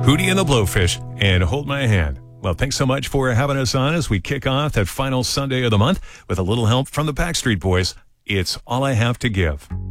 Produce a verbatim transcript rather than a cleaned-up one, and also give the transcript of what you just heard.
Hootie and the Blowfish and Hold My Hand. Well, thanks so much for having us on as we kick off that final Sunday of the month with a little help from the Backstreet Boys. It's All I Have to Give.